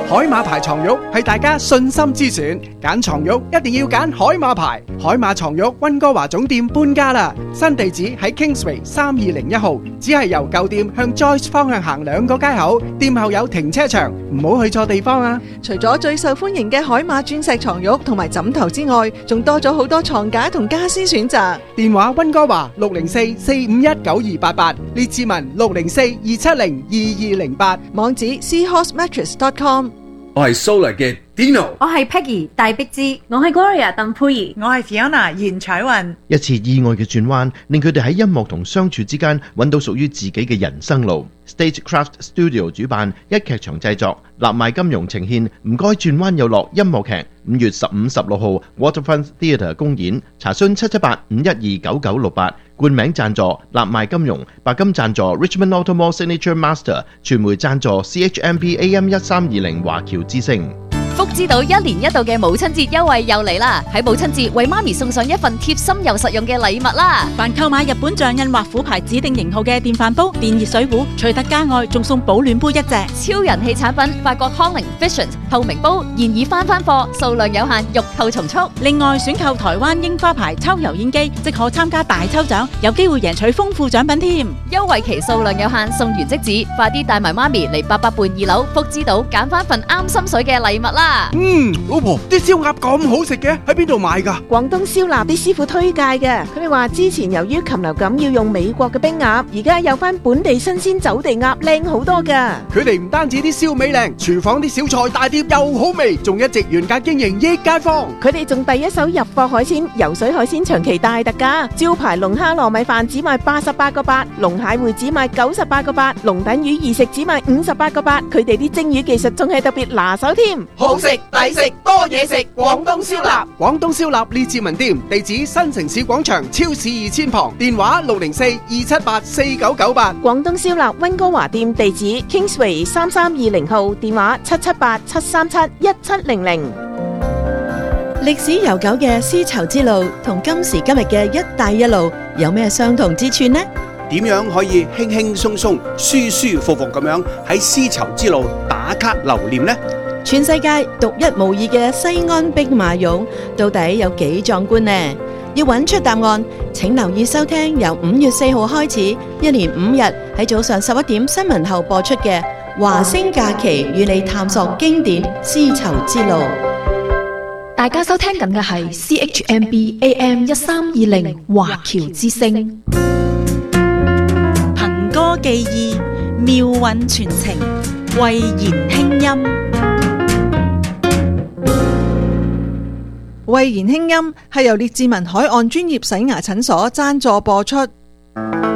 海馬牌床褥係大家信心之選，揀床褥一定要揀海馬牌。海馬床褥溫哥華總店搬家啦，新地址喺 Kingsway 3201號，只係由舊店向 Joyce 方向行2個街口，店後有停車場，唔好去錯地方啊！ 除咗最受歡迎嘅海馬鑽石床褥同埋枕頭之外，仲多咗好多床架同家私選擇。 電話溫哥華604-451-9288，列治文604-270-2208， 網址 seahorsemattress.com。 我係 Solar 嘅 Dino， 我係 Peggy 戴碧芝，我係 Gloria 鄧佩儀， 我係 Fiona 袁彩雲。 一次意外嘅轉彎，令佢哋喺音樂同相處之間揾到屬於自己嘅人生路。Stagecraft Studio 主辦一劇場製作，立賣金融呈現《唔該轉彎有落》音樂劇，5月15、16號 Waterfront Theatre 公演。查詢778-512-9968。冠名贊助立賣金融，白金贊助 Richmond Automall Signature Master， 傳媒贊助 CHMP AM 1320華僑之聲。 福之島1年1度嘅母親節優惠又嚟啦！喺母親節為媽咪送上一份貼心又實用嘅禮物啦！ 凡購買日本象印或虎牌指定型號嘅電飯煲、電熱水壺，除特價外，仲送保暖杯1隻。 超人氣產品法國康寧 Vision 透明煲現已翻貨，數量有限，欲購從速。 另外選購台灣櫻花牌抽油煙機，即可參加大抽獎，有機會贏取豐富獎品添。 優惠期數量有限，送完即止，快啲帶埋媽咪嚟800伴2樓福之島揀翻份啱心水嘅禮物啦！ 老婆，啲燒鴨咁好食嘅，喺邊度買㗎？ 廣東燒臘啲師傅推介嘅，佢哋話之前由於禽流感要用美國嘅冰鴨，而家有翻本地新鮮走地鴨，靚好多㗎。 佢哋唔單止啲燒味靚，廚房啲小菜大碟又好味，仲一直原價經營益街坊。 佢哋仲第一手入貨海鮮，游水海鮮長期大特價，招牌龍蝦糯米飯只賣88個8，龍蟹會只賣98個8，龍躉魚二食只賣58個8。佢哋啲蒸魚技術仲係特別拿手添， 好食抵食多嘢食，廣東燒臘。廣東燒臘列治文店，地址新城市廣場超市2000旁，電話604-278-4998。 廣東燒臘溫哥華店地址 Kingsway 3320號，電話778-737-1700。歷史悠久嘅絲綢之路同今時今日嘅一帶一路有咩相同之處呢？ 點樣可以輕輕鬆鬆、舒舒服服咁樣喺絲綢之路打卡留念呢？ 全世界獨一無二嘅西安兵馬俑到底有幾壯觀呢？要揾出答案，請留意收聽由5月4號開始，一連5日喺早上11點新聞後播出嘅華星假期，與你探索經典絲綢之路。 大家收聽緊嘅係 CHMB AM 1320華僑之聲。 憑歌寄意，妙韻傳情，慧言輕音。 慧言輕音係由列治文海岸專業洗牙診所贊助播出。